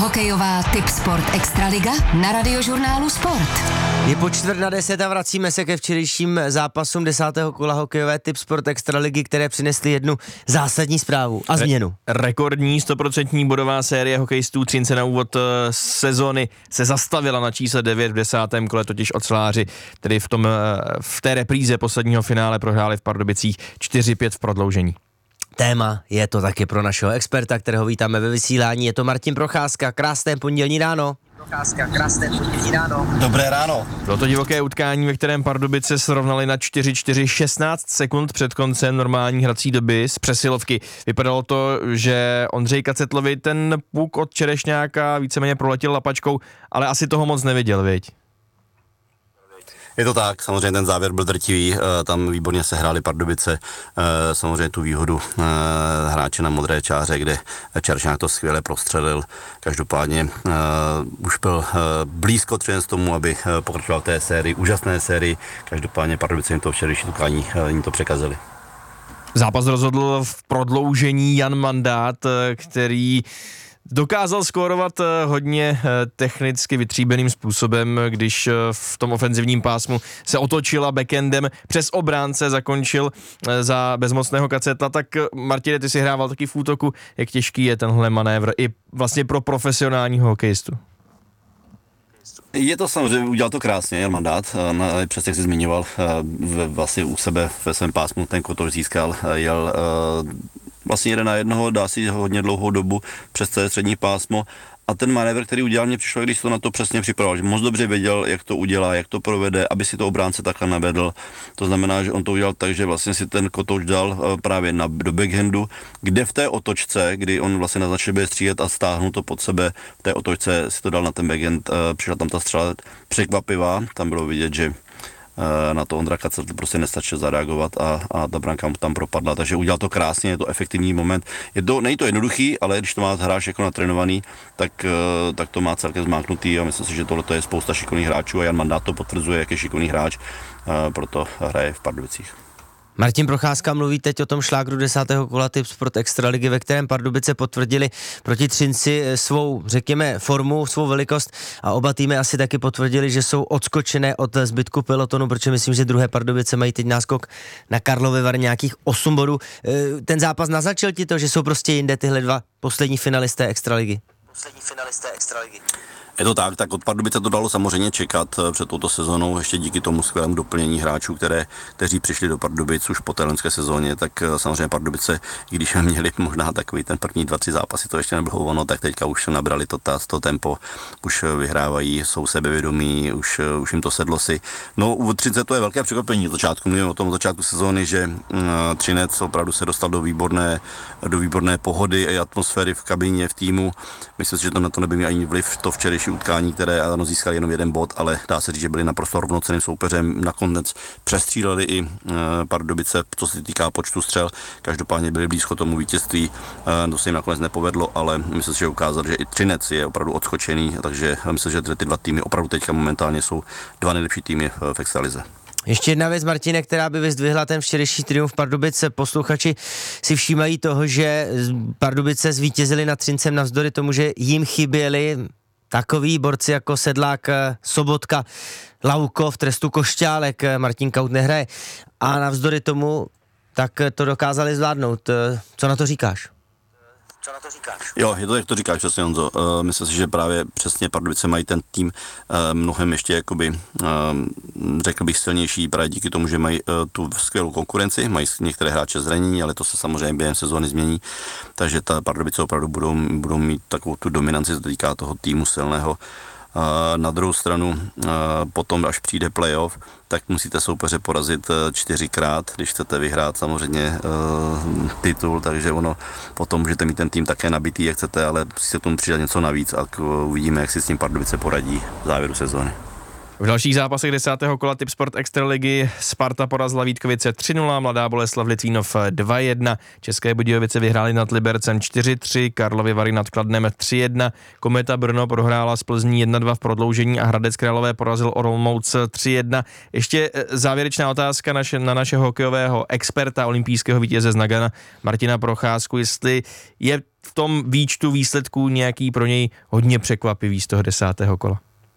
Hokejová Tipsport Extraliga na Radiožurnálu Sport. Je po 9:45 a vracíme se ke včerejším zápasům 10. kola hokejové Tipsport Extraligy, které přinesly jednu zásadní zprávu a změnu. Rekordní 100% bodová série hokejistů Třince na úvod sezony se zastavila na čísle 9 v 10. kole, totiž oceláři, tedy v té repríze posledního finále prohráli v Pardubicích 4-5 v prodloužení. Téma je to taky pro našeho experta, kterého vítáme ve vysílání, je to Martin Procházka. Krásné pondělní ráno. Dobré ráno. Bylo to divoké utkání, ve kterém Pardubice srovnali na 4-4 16 sekund před koncem normální hrací doby z přesilovky. Vypadalo to, že Ondřej Kacetlovi ten puk od Čerešňáka víceméně proletěl lapačkou, ale asi toho moc neviděl, viď? Je to tak, samozřejmě ten závěr byl drtivý, tam výborně se hráli Pardubice, samozřejmě tu výhodu hráče na modré čáře, kde Čerešňák to skvěle prostřelil, každopádně už byl blízko Třinec tomu, aby pokračoval té sérii, úžasné sérii, každopádně Pardubice jim to včerejší utkání jim to překazili. Zápas rozhodl v prodloužení Jan Mandát, který dokázal skórovat hodně technicky vytříbeným způsobem, když v tom ofenzivním pásmu se otočil a backendem přes obránce zakončil za bezmocného Kacetla. Tak Martine, ty si hrával taky v útoku, jak těžký je tenhle manévr i vlastně pro profesionálního hokejistu? Je to samozřejmě, udělal to krásně, Jan Mandát, přes jak jsi zmiňoval, vlastně u sebe ve svém pásmu ten kotoč získal, jel vlastně 1 na 1, dá si hodně dlouhou dobu přes celé střední pásmo a ten manévr, který udělal, mě přišlo, když to na to přesně připravoval, že moc dobře věděl, jak to udělá, jak to provede, aby si to obránce takhle navedl. To znamená, že on to udělal tak, že vlastně si ten kotouč dal právě do backhandu, kde v té otočce, kdy on vlastně naznačil, bude střílet a stáhnul to pod sebe, v té otočce si to dal na ten backhand, přišla tam ta střela překvapivá, tam bylo vidět, že na to Ondra Kacetl prostě nestačil zareagovat a ta branka mu tam propadla, takže udělal to krásně, je to efektivní moment. Není to jednoduchý, ale když to má hráč jako natrénovaný, tak to má celkem zmáknutý a myslím si, že tohle je spousta šikovných hráčů a Jan Mandát to potvrzuje, jak je šikovný hráč, proto hraje v Pardubicích. Martin Procházka mluví teď o tom šlágru 10. kola Tipsport Extraligy, ve kterém Pardubice potvrdili proti Třinci svou, řekněme, formu, svou velikost a oba týmy asi taky potvrdili, že jsou odskočené od zbytku pelotonu, protože myslím, že druhé Pardubice mají teď náskok na Karlovy Vary nějakých 8 bodů. Ten zápas naznačil ti to, že jsou prostě jinde tyhle dva poslední finalisté Extraligy? Je to tak od Pardubice to dalo samozřejmě čekat před touto sezónou, ještě díky tomu skvělému doplnění hráčů, kteří přišli do Pardubic už po té loňské sezóně, tak samozřejmě Pardubice, i když měli možná takový ten první 2-3 zápasy, to ještě nebylo ono, tak teďka už nabrali to tempo, už vyhrávají, jsou sebevědomí, už jim to sedlo si. No u Třince to je velké překvapení, mluvím o tom začátku sezóny, že Třinec opravdu se dostal do výborné pohody a atmosféry v kabině, v týmu. Myslím si, že to na to nebyl ani vliv to včerejší utkání, které získali jenom 1 bod, ale dá se říct, že byli naprosto rovnocenným soupeřem. Nakonec přestříleli i Pardubice, co se týká počtu střel. Každopádně byli blízko tomu vítězství. To se jim nakonec nepovedlo, ale myslím si, že ukázali, že i Třinec je opravdu odskočený, takže myslím, že ty dva týmy opravdu teďka momentálně jsou 2 nejlepší týmy v extralize. Ještě jedna věc, Martine, která by vyzdvihla ten včerejší triumf Pardubice. Posluchači si všímají toho, že Pardubice zvítězili nad Třincem navzdory tomu, že jim chyběli takový borci jako Sedlák, Sobotka, Lauko, v trestu Košťálek, Martin Kaut nehraje. A navzdory tomu, tak to dokázali zvládnout. Co na to říkáš? Jo, je to, jak to říkáš přesně, Honzo. Myslím si, že právě přesně Pardubice mají ten tým mnohem ještě jakoby, řekl bych, silnější právě díky tomu, že mají tu skvělou konkurenci, mají některé hráče zranění, ale to se samozřejmě během sezóny změní, takže ta Pardubice opravdu budou mít takovou tu dominanci, co týká toho týmu silného. Na druhou stranu, potom, až přijde playoff, tak musíte soupeře porazit 4krát, když chcete vyhrát samozřejmě titul, takže ono potom můžete mít ten tým také nabitý, jak chcete, ale musíte k tomu přidat něco navíc a uvidíme, jak si s tím Pardubice poradí v závěru sezóny. V dalších zápasech 10. kola Tipsport Extraligy Sparta porazila Vítkovice 3-0, Mladá Boleslav Litvínov 2-1, České Budějovice vyhrály nad Libercem 4-3, Karlovy Vary nad Kladnem 3-1, Kometa Brno prohrála s Plzní 1-2 v prodloužení a Hradec Králové porazil Olomouc 3-1. Ještě závěrečná otázka na našeho hokejového experta, olympijského vítěze z Nagana Martina Procházku, jestli je v tom výčtu výsledků nějaký pro něj hodně překvapivý z toho 10. kola.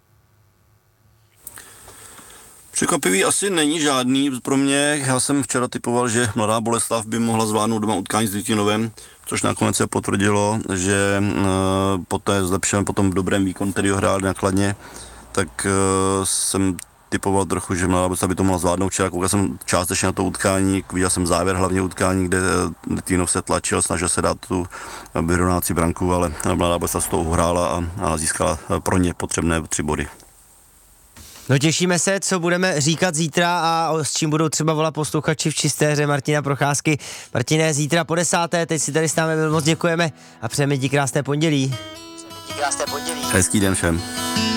Překvapivý asi není žádný pro mě. Já jsem včera typoval, že Mladá Boleslav by mohla zvládnout doma utkání s Litvínovem, což nakonec se potvrdilo, že poté zlepšen potom v dobrém výkonu, který ho hrál na Kladně, tak jsem typoval trochu, že Mladá Boleslav by to mohla zvládnout. Včera koukal jsem částečně na to utkání, viděl jsem závěr hlavně utkání, kde Litvínov se tlačil, snažil se dát tu vyrovnávací branku, ale Mladá Boleslav z toho uhrála a získala pro ně potřebné 3 body. No těšíme se, co budeme říkat zítra a s čím budou třeba volat posluchači v čisté hře Martina Procházky. Martine, zítra po 10. teď si tady s námi moc děkujeme a přejeme ti krásné pondělí. Hezký den všem.